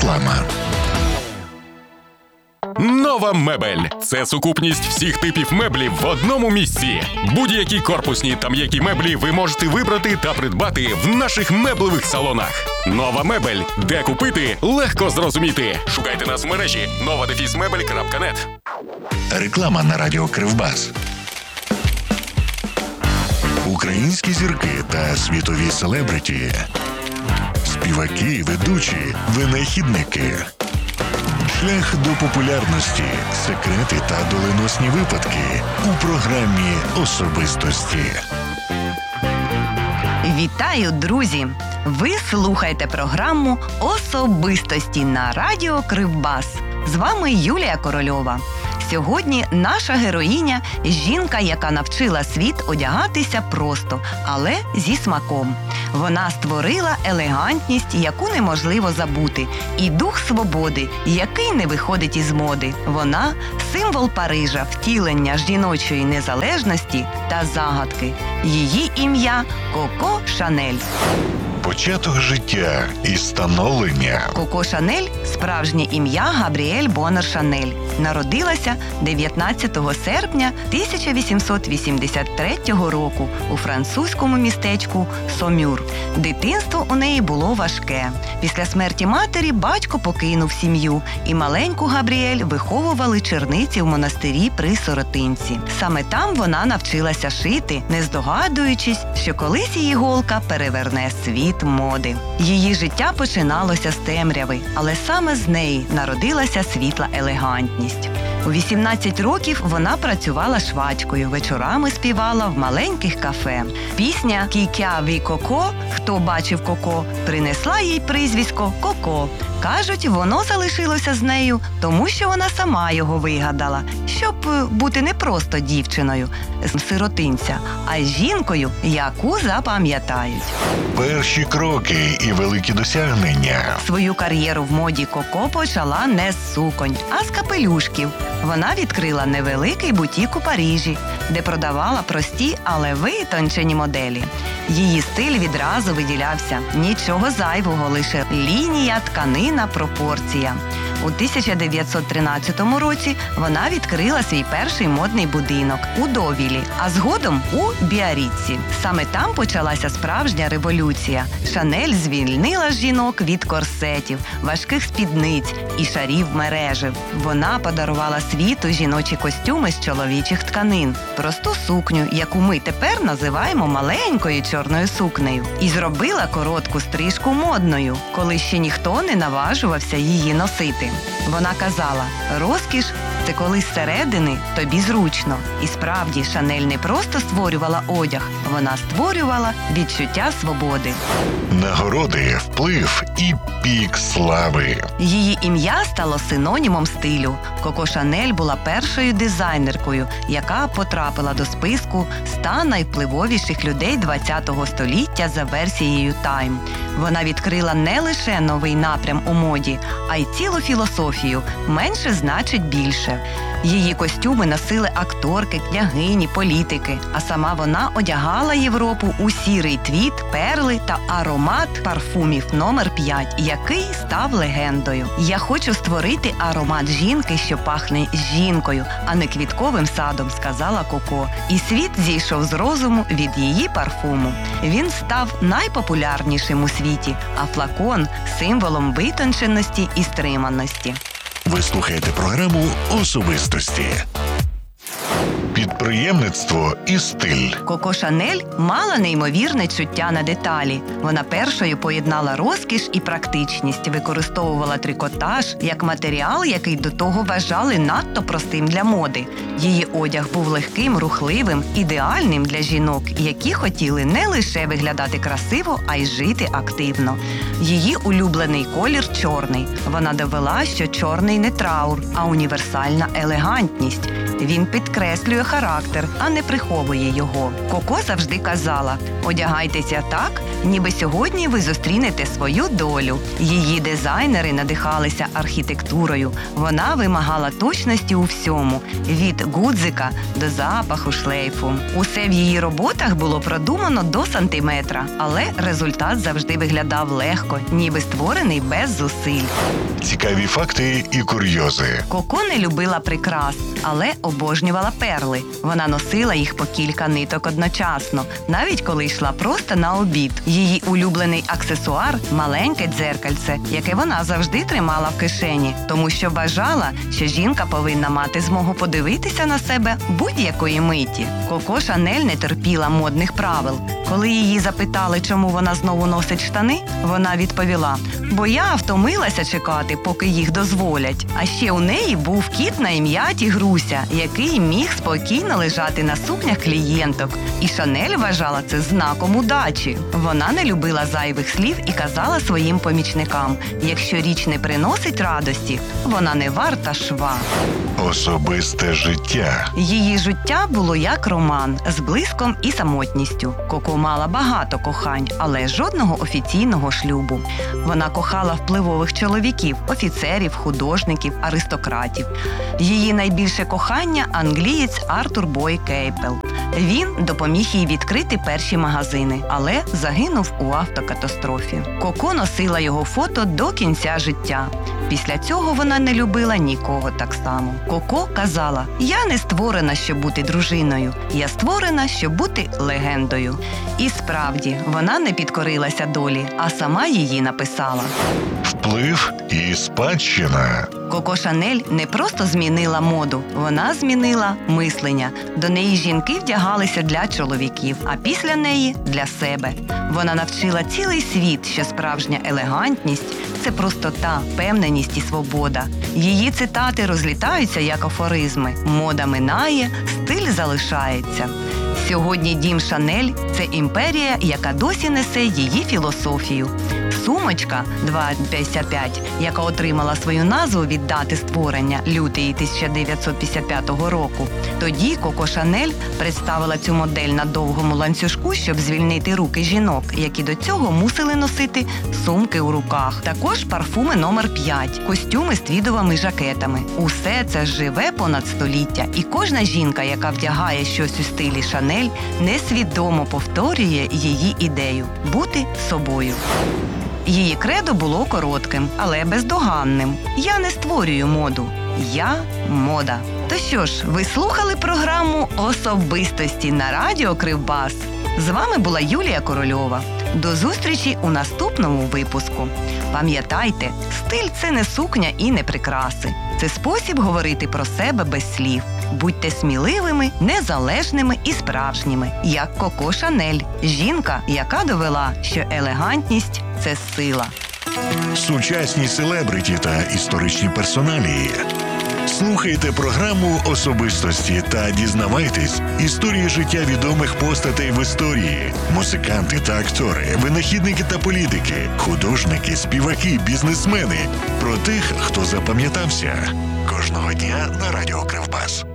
Реклама. Нова мебель – це сукупність всіх типів меблів в одному місці. Будь-які корпусні та м'які меблі ви можете вибрати та придбати в наших меблевих салонах. Нова мебель. Де купити – легко зрозуміти. Шукайте нас в мережі nova-mebel.net. Реклама на радіо Кривбас. Українські зірки та світові селебриті. Співаки, ведучі, винахідники. Шлях до популярності, секрети та доленосні випадки у програмі «Особистості». Вітаю, друзі! Ви слухаєте програму «Особистості» на радіо Кривбас. З вами Юлія Корольова. Сьогодні наша героїня – жінка, яка навчила світ одягатися просто, але зі смаком. Вона створила елегантність, яку неможливо забути, і дух свободи, який не виходить із моди. Вона – символ Парижа, втілення жіночої незалежності та загадки. Її ім'я – Коко Шанель. Початок життя і становлення. Коко Шанель – справжнє ім'я Габріель Бонер Шанель. Народилася 19 серпня 1883 року у французькому містечку Сомюр. Дитинство у неї було важке. Після смерті матері батько покинув сім'ю, і маленьку Габріель виховували черниці в монастирі при Соротинці. Саме там вона навчилася шити, не здогадуючись, що колись її голка переверне світ моди. Її життя починалося з темряви, але саме з неї народилася світла елегантність. У 18 років вона працювала швачкою, вечорами співала в маленьких кафе. Пісня «Кікя ві Коко» «Хто бачив Коко» принесла їй прізвисько «Коко». Кажуть, воно залишилося з нею, тому що вона сама його вигадала, щоб бути не просто дівчиною з сиротинця, а жінкою, яку запам'ятають. Перші кроки і великі досягнення. Свою кар'єру в моді Коко почала не з суконь, а з капелюшків. Вона відкрила невеликий бутік у Парижі, де продавала прості, але витончені моделі. Її стиль відразу виділявся. Нічого зайвого, лише лінія, тканина, пропорція. У 1913 році вона відкрила свій перший модний будинок у Довілі, а згодом у Біарріці. Саме там почалася справжня революція. Шанель звільнила жінок від корсетів, важких спідниць і шарів мережів. Вона подарувала світу жіночі костюми з чоловічих тканин, просту сукню, яку ми тепер називаємо маленькою чорною сукнею, і зробила коротку стрижку модною, коли ще ніхто не наважувався її носити. Вона казала, розкіш – це коли зсередини тобі зручно. І справді, Шанель не просто створювала одяг, вона створювала відчуття свободи. Нагороди, вплив і пік слави. Її ім'я стало синонімом стилю. Коко Шанель була першою дизайнеркою, яка потрапила до списку 100 найвпливовіших людей ХХ століття за версією Time. Вона відкрила не лише новий напрям у моді, а й цілу філософію «менше значить більше». Її костюми носили акторки, княгині, політики, а сама вона одягала Європу у сірий твіт, перли та аромат парфумів номер 5, який став легендою. «Я хочу створити аромат жінки, що пахне жінкою, а не квітковим садом», – сказала Коко. І світ зійшов з розуму від її парфуму. Він став найпопулярнішим у світі, а флакон – символом витонченості і стриманості. Ви слухаєте програму «Особистості». Підприємництво і стиль. Коко Шанель мала неймовірне чуття на деталі. Вона першою поєднала розкіш і практичність, використовувала трикотаж як матеріал, який до того вважали надто простим для моди. Її одяг був легким, рухливим, ідеальним для жінок, які хотіли не лише виглядати красиво, а й жити активно. Її улюблений колір – чорний. Вона довела, що чорний не траур, а універсальна елегантність. Він підкреслює характер характер, а не приховує його. Коко завжди казала: одягайтеся так, ніби сьогодні ви зустрінете свою долю. Її дизайнери надихалися архітектурою. Вона вимагала точності у всьому – від гудзика до запаху шлейфу. Усе в її роботах було продумано до сантиметра, але результат завжди виглядав легко, ніби створений без зусиль. Цікаві факти і курйози. Коко не любила прикрас, але обожнювала перли. Вона носила їх по кілька ниток одночасно, навіть коли йшла просто на обід. Її улюблений аксесуар – маленьке дзеркальце, яке вона завжди тримала в кишені, тому що вважала, що жінка повинна мати змогу подивитися на себе будь-якої миті. Коко Шанель не терпіла модних правил. Коли її запитали, чому вона знову носить штани, вона відповіла: «Бо я втомилася чекати, поки їх дозволять». А ще у неї був кіт на ім'я Тігруся, який міг спокійно лежати на сукнях клієнток. І Шанель вважала це знаком удачі. Вона не любила зайвих слів і казала своїм помічникам: якщо річ не приносить радості, вона не варта шва. Особисте життя. Її життя було як роман з блиском і самотністю. Коко мала багато кохань, але жодного офіційного шлюбу. Вона кохала впливових чоловіків, офіцерів, художників, аристократів. Її найбільше кохання – англієць Артур Бой Кейпел. Він допоміг їй відкрити перші магазини, але загинув у автокатастрофі. Коко носила його фото до кінця життя. Після цього вона не любила нікого так само. Коко казала: «Я не створена, щоб бути дружиною. Я створена, щоб бути легендою». І справді, вона не підкорилася долі, а сама її написала. Вплив і спадщина. Коко Шанель не просто змінила моду, вона змінила мислення. До неї жінки вдягалися для чоловіків, а після неї – для себе. Вона навчила цілий світ, що справжня елегантність – це простота, впевненість і свобода. Її цитати розлітаються як афоризми. Мода минає, стиль залишається. Сьогодні дім Шанель – це імперія, яка досі несе її філософію. Сумочка 2,55, яка отримала свою назву від дати створення – лютий 1955 року. Тоді Коко Шанель представила цю модель на довгому ланцюжку, щоб звільнити руки жінок, які до цього мусили носити сумки у руках. Також парфуми номер 5, костюми з твідовими жакетами. Усе це живе понад століття, і кожна жінка, яка вдягає щось у стилі Шанель, несвідомо повторює її ідею – бути собою. Її кредо було коротким, але бездоганним. «Я не створюю моду. Я – мода». То що ж, ви слухали програму «Особистості» на радіо Кривбас. З вами була Юлія Корольова. До зустрічі у наступному випуску. Пам'ятайте, стиль – це не сукня і не прикраси. Це спосіб говорити про себе без слів. Будьте сміливими, незалежними і справжніми, як Коко Шанель, жінка, яка довела, що елегантність – це сила. Сучасні селебриті та історичні персоналії. Слухайте програму «Особистості» та дізнавайтесь історії життя відомих постатей в історії. Музиканти та актори, винахідники та політики, художники, співаки, бізнесмени. Про тих, хто запам'ятався. Кожного дня на радіо Кривбас.